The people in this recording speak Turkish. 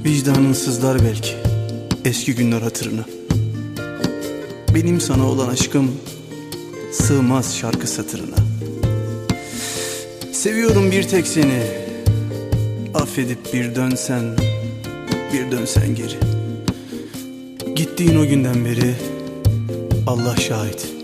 Vicdanın sızlar belki eski günler hatırına. Benim sana olan aşkım sığmaz şarkı satırına. Seviyorum bir tek seni, affedip bir dönsen geri. Gittiğin o günden beri Allah şahit,